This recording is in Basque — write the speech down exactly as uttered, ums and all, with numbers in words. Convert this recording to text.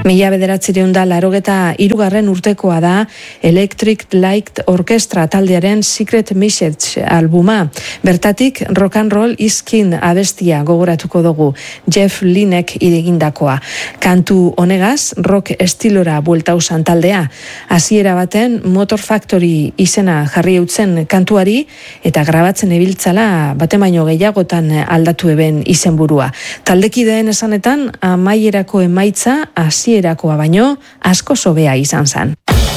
Mila bederatzireun da larogeta irugarren urtekoa da Electric Light Orchestra taldearen Secret Message albuma. Bertatik rock and roll iskin abestia gogoratuko dugu, Jeff Lynnek egindakoa. Kantu honegaz rock estilora bueltausan taldea. Hasiera baten Motor Factory izena jarri eutzen kantuari eta grabatzen ebiltzala baten baino gehiagotan aldatu eben izenburua. Taldekideen esanetan amaierako emaitza hasierakoa baino asko hobea izan zen.